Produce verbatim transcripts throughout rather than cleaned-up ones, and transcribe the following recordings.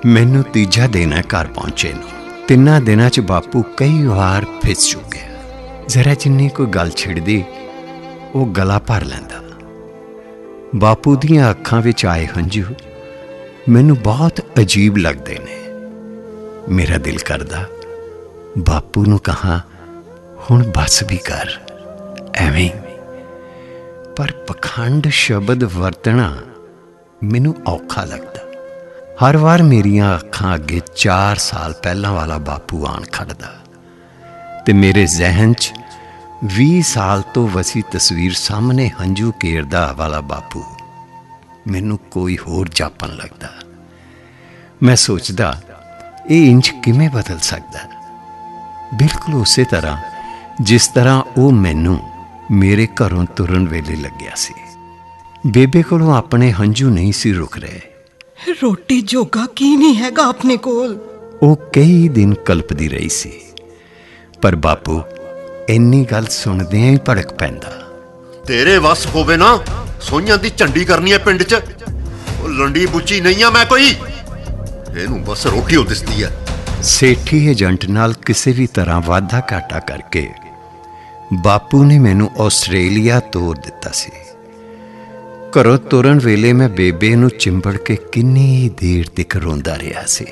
ਮੈਨੂੰ ਤੀਜਾ ਦਿਨ ਹੈ ਘਰ ਪਹੁੰਚੇ ਨੂੰ। ਤਿੰਨਾਂ ਦਿਨਾਂ 'ਚ ਬਾਪੂ ਕਈ ਵਾਰ ਫਿਸ ਚੁੱਕਿਆ। ਜ਼ਰਾ ਜਿੰਨੀ ਕੋਈ ਗੱਲ ਛਿੜਦੀ ਉਹ ਗਲਾ ਭਰ ਲੈਂਦਾ। ਬਾਪੂ ਦੀਆਂ ਅੱਖਾਂ ਵਿੱਚ ਆਏ ਹੰਝੂ ਮੈਨੂੰ ਬਹੁਤ ਅਜੀਬ ਲੱਗਦੇ ਨੇ। ਮੇਰਾ ਦਿਲ ਕਰਦਾ ਬਾਪੂ ਨੂੰ ਕਹਾਂ ਹੁਣ ਬਸ ਵੀ ਕਰ, ਐਵੇਂ। ਪਰ ਪਖੰਡ ਸ਼ਬਦ ਵਰਤਣਾ ਮੈਨੂੰ ਔਖਾ ਲੱਗਦਾ। ਹਰ ਵਾਰ ਮੇਰੀਆਂ ਅੱਖਾਂ ਅੱਗੇ ਚਾਰ ਸਾਲ ਪਹਿਲਾਂ ਵਾਲਾ ਬਾਪੂ ਆਣ ਖੜਦਾ ਤੇ ਮੇਰੇ ਜ਼ਿਹਨ 'ਚ ਵੀਹ ਸਾਲ ਤੋਂ ਵਸੀ ਤਸਵੀਰ ਸਾਹਮਣੇ ਹੰਝੂ ਕੇਰਦਾ ਵਾਲਾ ਬਾਪੂ ਮੈਨੂੰ ਕੋਈ ਹੋਰ ਜਾਪਣ ਲੱਗਦਾ। ਮੈਂ ਸੋਚਦਾ ਇਹ ਇੰਝ ਕਿਵੇਂ ਬਦਲ ਸਕਦਾ? ਬਿਲਕੁਲ ਉਸੇ ਤਰ੍ਹਾਂ ਜਿਸ ਤਰ੍ਹਾਂ ਉਹ ਮੈਨੂੰ ਮੇਰੇ ਘਰੋਂ ਤੁਰਨ ਵੇਲੇ ਲੱਗਿਆ ਸੀ। ਬੇਬੇ ਕੋਲੋਂ ਆਪਣੇ ਹੰਝੂ ਨਹੀਂ ਸੀ ਰੁਕ ਰਹੇ। ਰੋਟੀ ਜੋਗਾ ਕੀ ਨਹੀਂ ਹੈਗਾ ਆਪਣੇ ਕੋਲ? ਉਹ ਕਈ ਦਿਨ ਕਲਪਦੀ ਰਹੀ ਸੀ। ਪਰ ਬਾਪੂ ਇੰਨੀ ਗੱਲ ਸੁਣਦਿਆਂ ਹੀ ਭੜਕ ਪੈਂਦਾ। ਤੇਰੇ ਵੱਸ ਹੋਵੇ ਨਾ ਸੋਈਆਂ ਦੀ ਝੰਡੀ ਕਰਨੀ ਹੈ ਪਿੰਡ 'ਚ। ਉਹ ਲੰਡੀ ਬੁੱਚੀ ਨਹੀਂ ਆ ਮੈਂ ਕੋਈ, ਇਹਨੂੰ ਬਸ ਰੋਟੀ ਉਹ ਦਿਸਦੀ ਹੈ। ਸੇਠੀ ਏਜੰਟ ਨਾਲ ਕਿਸੇ ਵੀ ਤਰ੍ਹਾਂ ਵਾਧਾ ਘਾਟਾ ਕਰਕੇ ਬਾਪੂ ਨੇ ਮੈਨੂੰ ਆਸਟ੍ਰੇਲੀਆ ਤੋਰ ਦਿੱਤਾ ਸੀ। ਘਰੋਂ ਤੁਰਨ ਵੇਲੇ ਮੈਂ ਬੇਬੇ ਨੂੰ ਚਿੰਬੜ ਕੇ ਕਿੰਨੀ ਦੇਰ ਤੱਕ ਰੋਂਦਾ ਰਿਹਾ ਸੀ।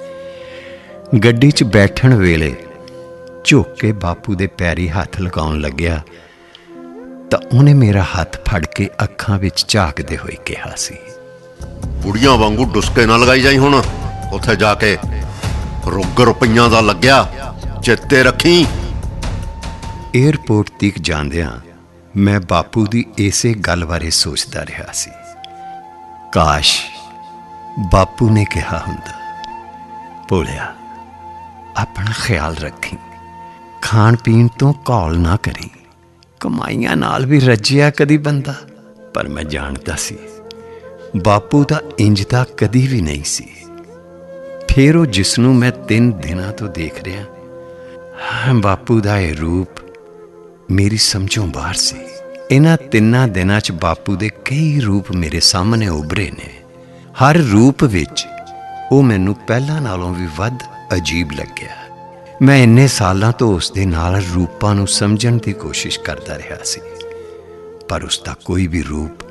ਗੱਡੀ 'ਚ ਬੈਠਣ ਵੇਲੇ ਝੁੱਕ ਕੇ ਬਾਪੂ ਦੇ ਪੈਰੀ ਹੱਥ ਲਗਾਉਣ ਲੱਗਿਆ ਤਾਂ ਉਹਨੇ ਮੇਰਾ ਹੱਥ ਫੜ ਕੇ ਅੱਖਾਂ ਵਿੱਚ ਝਾਕਦੇ ਹੋਏ ਕਿਹਾ ਸੀ, ਬੁੜੀਆਂ ਵਾਂਗੂ ਡੁਸਕੇ ਨਾ ਲਗਾਈ ਜਾਈ। ਹੁਣ ਉੱਥੇ ਜਾ ਕੇ ਰੁੱਗ ਰੁਪਈਆਂ ਦਾ ਲੱਗਿਆ, ਚੇਤੇ ਰੱਖੀ। ਏਅਰਪੋਰਟ ਤੱਕ ਜਾਂਦਿਆਂ ਮੈਂ ਬਾਪੂ ਦੀ ਇਸੇ ਗੱਲ ਬਾਰੇ ਸੋਚਦਾ ਰਿਹਾ ਸੀ। ਕਾਸ਼ ਬਾਪੂ ਨੇ ਕਿਹਾ ਹੁੰਦਾ, ਭੋਲਿਆ ਆਪਣਾ ਖਿਆਲ ਰੱਖੀ, ਖਾਣ ਪੀਣ ਤੋਂ ਘੌਲ ਨਾ ਕਰੀ, ਕਮਾਈਆਂ ਨਾਲ ਵੀ ਰੱਜਿਆ ਕਦੀ ਬੰਦਾ। ਪਰ ਮੈਂ ਜਾਣਦਾ ਸੀ ਬਾਪੂ ਦਾ ਇੰਜ ਦਾ ਕਦੀ ਵੀ ਨਹੀਂ ਸੀ। ਫਿਰ ਉਹ ਜਿਸ ਨੂੰ ਮੈਂ ਤਿੰਨ ਦਿਨਾਂ ਤੋਂ ਦੇਖ ਰਿਹਾ, ਬਾਪੂ ਦਾ ਇਹ ਰੂਪ ਮੇਰੀ ਸਮਝੋਂ ਬਾਹਰ ਸੀ। ਇਹਨਾਂ ਤਿੰਨਾਂ ਦਿਨਾਂ 'ਚ ਬਾਪੂ ਦੇ ਕਈ ਰੂਪ ਮੇਰੇ ਸਾਹਮਣੇ ਉਭਰੇ ਨੇ। ਹਰ ਰੂਪ ਵਿੱਚ ਉਹ ਮੈਨੂੰ ਪਹਿਲਾਂ ਨਾਲੋਂ ਵੀ ਵੱਧ ਅਜੀਬ ਲੱਗਿਆ। ਮੈਂ ਇੰਨੇ ਸਾਲਾਂ ਤੋਂ ਉਸ ਦੇ ਨਾਲ ਰੂਪਾਂ ਨੂੰ ਸਮਝਣ ਦੀ ਕੋਸ਼ਿਸ਼ ਕਰਦਾ ਰਿਹਾ ਸੀ, ਪਰ ਉਸ ਦਾ ਕੋਈ ਵੀ ਰੂਪ